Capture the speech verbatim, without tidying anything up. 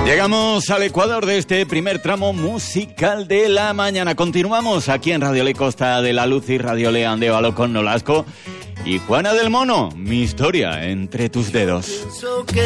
Llegamos al ecuador de este primer tramo musical de la mañana. Continuamos aquí en Radio Le Costa de la Luz y Radio Le Andévalo con Nolasco y Juana del Mono, mi historia entre tus dedos.